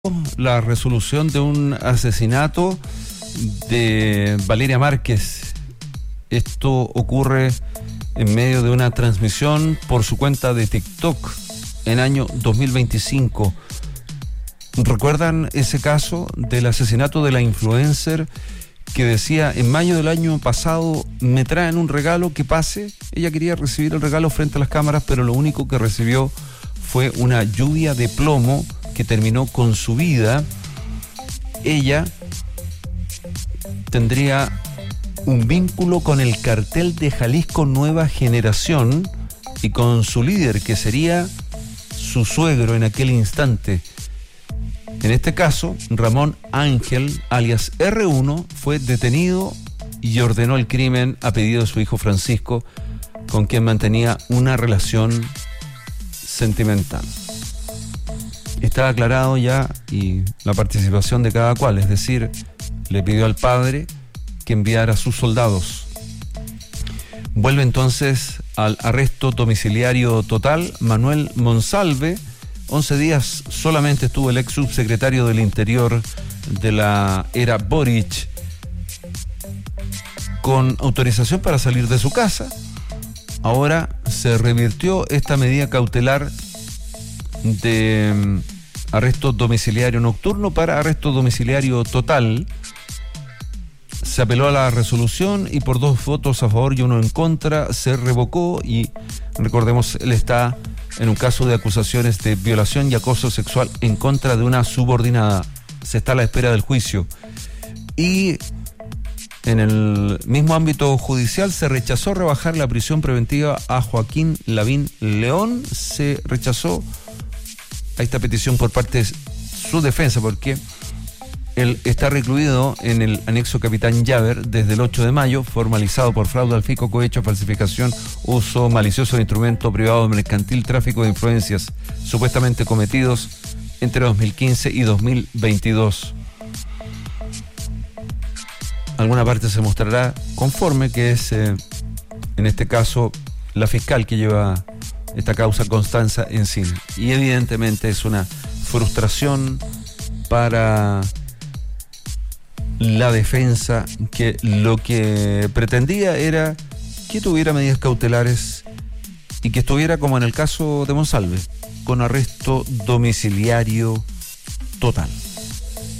la resolución de un asesinato de Valeria Márquez. Esto ocurre en medio de una transmisión por su cuenta de TikTok en año 2025. ¿Recuerdan ese caso del asesinato de la influencer que decía en mayo del año pasado me traen un regalo que pase? Ella quería recibir el regalo frente a las cámaras, pero lo único que recibió fue una lluvia de plomo que terminó con su vida. Ella tendría un vínculo con el cartel de Jalisco Nueva Generación y con su líder, que sería su suegro en aquel instante. En este caso, Ramón Ángel, alias R1, fue detenido y ordenó el crimen a pedido de su hijo Francisco, con quien mantenía una relación sentimental. Está aclarado ya y la participación de cada cual, es decir, le pidió al padre que enviara a sus soldados. Vuelve entonces al arresto domiciliario total Manuel Monsalve. 11 días solamente estuvo el ex subsecretario del Interior de la era Boric con autorización para salir de su casa. Ahora se revirtió esta medida cautelar de arresto domiciliario nocturno para arresto domiciliario total. Se apeló a la resolución y por 2 votos a favor y 1 en contra se revocó, y recordemos, él está en un caso de acusaciones de violación y acoso sexual en contra de una subordinada. Se está a la espera del juicio. Y en el mismo ámbito judicial se rechazó rebajar la prisión preventiva a Joaquín Lavín León. Se rechazó a esta petición por parte de su defensa, porque él está recluido en el anexo Capitán Llaver desde el 8 de mayo, formalizado por fraude al fisco, cohecho, falsificación, uso malicioso de instrumento privado mercantil, tráfico de influencias, supuestamente cometidos entre 2015 y 2022. Alguna parte se mostrará conforme, que es, en este caso, la fiscal que lleva esta causa, Constanza Encina. Y evidentemente es una frustración para la defensa, que lo que pretendía era que tuviera medidas cautelares y que estuviera como en el caso de Monsalve, con arresto domiciliario total.